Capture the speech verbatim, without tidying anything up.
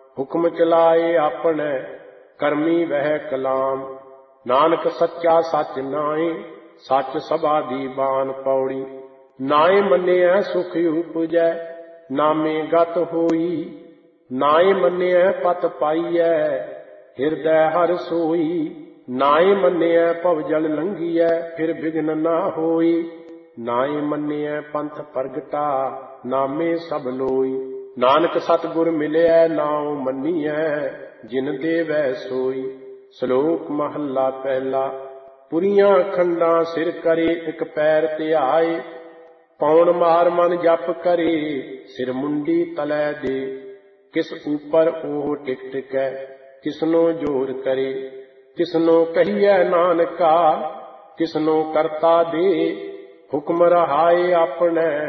ਹੁਕਮ ਚਲਾਏ ਆਪਣੇ, ਕਰਮੀ ਵਹਿ ਕਲਾਮ। ਨਾਨਕ ਸੱਚਾ ਸੱਚ ਨਾਏ, ਸੱਚ ਸਭਾ ਦੀ ਬਾਣ ਪੌੜੀ। ਨਾਏ ਮੰਨਿਐ ਸੁਖ ਉਪਜੈ, ਨਾਮੇ ਗਤ ਹੋਈ। ਨਾਏ ਮੰਨਿਐ ਪਤ ਪਾਈਐ, ਹਿਰਦੈ ਹਰਿ ਸੋਈ। ਨਾਏ ਮੰਨਿਐ ਭਵ ਜਲ ਲੰਘੀਐ, ਫਿਰ ਬਿਘਨ ਨਾ ਹੋਈ। ਨਾਏ ਮੰਨਿਐ ਪੰਥ ਪ੍ਰਗਟਾ, ਨਾਮੇ ਸਭ ਲੋਈ। ਨਾਨਕ ਸਤਿਗੁਰ ਮਿਲਿਐ, ਨਾਉ ਮੰਨੀਐ, ਜਿਨ ਦੇਵੈ ਸੋਈ। ਸ਼ਲੋਕ ਮਹੱਲਾ ਪਹਿਲਾ। ਪੁਰੀਆਂ ਖੰਡਾਂ ਸਿਰ ਕਰੇ, ਇੱਕ ਪੈਰ ਧਿਆਏ। ਪੌਣ ਮਾਰ ਮਨ ਜਪ ਕਰੇ, ਸਿਰ ਮੁੰਡੀ ਤਲੈ ਦੇ। ਕਿਸ ਉਪਰ ਉਹ ਟਿਕ ਟਿਕੈ, ਕਿਸਨੋ ਜੋਰ ਕਰੇ। ਕਿਸਨੋ ਕਹੀਐ ਨਾਨਕਾ, ਕਿਸਨੋ ਕਰਤਾ ਦੇ। ਹੁਕਮ ਰਹਾਏ ਆਪਣੇ,